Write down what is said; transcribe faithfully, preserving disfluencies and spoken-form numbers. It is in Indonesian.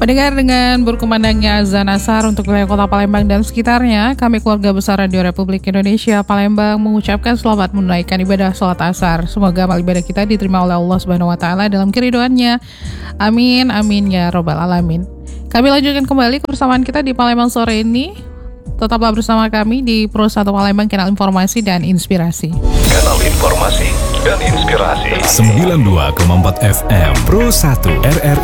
Pendengar, dengan berkumandangnya azan asar untuk wilayah kota Palembang dan sekitarnya, kami keluarga besar Radio Republik Indonesia Palembang mengucapkan selamat menunaikan ibadah sholat asar. Semoga amal ibadah kita diterima oleh Allah Subhanahu Wa Taala dalam keridhoannya. Amin, amin ya robbal alamin. Kami lanjutkan kembali kebersamaan kita di Palembang sore ini. Tetaplah bersama kami di Pro satu Palembang, kanal informasi dan inspirasi. Kanal informasi dan inspirasi sembilan puluh dua koma empat F M Pro satu R R